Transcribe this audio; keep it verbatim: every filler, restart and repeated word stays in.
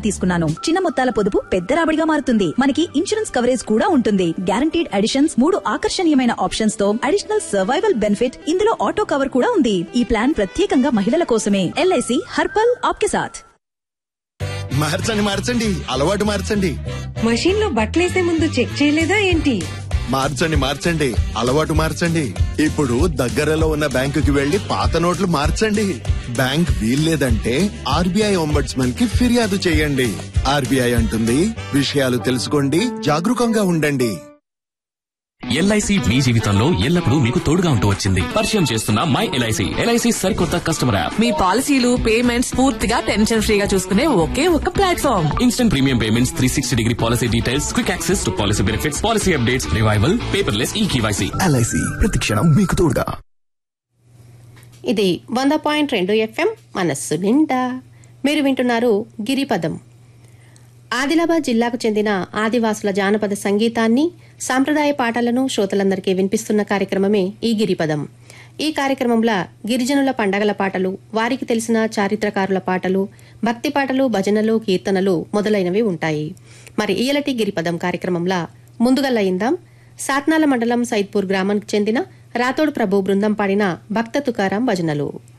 తీసుకున్నాను. చిన్న మొత్తాల పొదుపు పెద్ద రాబడిగా మారుతుంది. మనకి ఇన్సూరెన్స్ కవరేజ్ కూడా ఉంటుంది. గ్యారంటీడ్ అడిషన్స్, మూడు ఆకర్షణీయమైన ఆప్షన్స్ తో అడిషనల్ సర్వైవల్ బెనిఫిట్, ఇందులో ఆటో కవర్ కూడా ఉంది. ఈ ప్లాన్ ప్రత్యేకంగా మహిళల కోసమే. ఎల్ఐసి హర్పల్ ఆప్కే సాథ్. మార్చండి మార్చండి అలవాటు మార్చండి. మషీన్ లో బట్టలేసే ముందు చెక్ చేయలేదా ఏంటి? మార్చండి మార్చండి అలవాటు మార్చండి. ఇప్పుడు దగ్గరలో ఉన్న బ్యాంకుకి వెళ్లి పాత నోట్లు మార్చండి. బ్యాంక్ వీల్లేదంటే ఆర్బీఐ ఒంబడ్స్మన్ కి ఫిర్యాదు చేయండి. ఆర్బీఐ అంటుంది, విషయాలు తెలుసుకోండి, జాగరూకంగా ఉండండి. ఎల్ఐసి మీ జీవితంలో ఎల్లప్పుడూ మీకు తోడుగా ఉంటూ వచ్చింది. పరిచయం చేస్తున్న మై ఎల్ఐసి. ఎల్ఐసి సరికొత్త కస్టమర్ యాప్. మీ పాలసీలు, పేమెంట్స్ పూర్తిగా టెన్షన్ ఫ్రీగా చూసుకునే ఒకే ఒక platform. Instant premium payments, three sixty degree policy details, quick access to policy benefits, policy updates, revival, paperless ఈ కేవైసీ. ఎల్ఐసి ప్రతి క్షణం మీకు తోడుగా. ఇది వంద పాయింట్ రెండు ఎఫ్ఎం మనస్సు నిండా. మీరు వింటున్నారు గిరిపదం. ఆదిలాబాద్ జిల్లాకు చెందిన ఆదివాసుల జానపద సంగీతాన్ని, సాంప్రదాయ పాటలను శ్రోతలందరికీ వినిపిస్తున్న కార్యక్రమమే ఈ గిరిపదం. ఈ కార్యక్రమంలో గిరిజనుల పండగల పాటలు, వారికి తెలిసిన చారిత్రకారుల పాటలు, భక్తి పాటలు, భజనలు, కీర్తనలు మొదలైనవి ఉంటాయి. మరి ఈయలటి గిరిపదం కార్యక్రమంలో ముందుగా లయిందాం సాత్నాల మండలం సైద్పూర్ గ్రామానికి చెందిన రాథోడ్ ప్రభు బృందం పాడిన భక్త తుకారాం భజనలు.